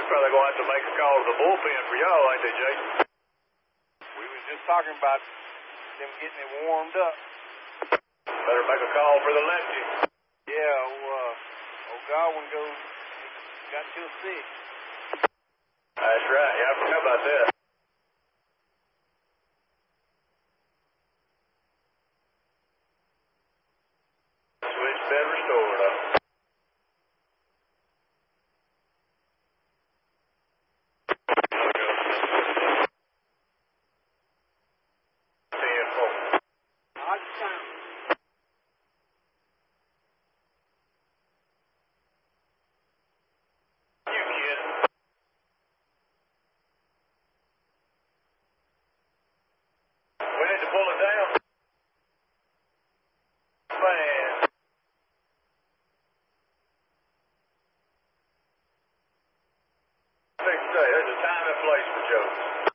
probably going to have to make a call to the bullpen for y'all, ain't they, Jason? We was just talking about them getting it warmed up. Better make a call for the lefty. Yeah, old Godwin got too sick. That's right. Yeah, I forgot about that. Switch been restored, huh? Pull it down. Man. There's a time and place for jokes.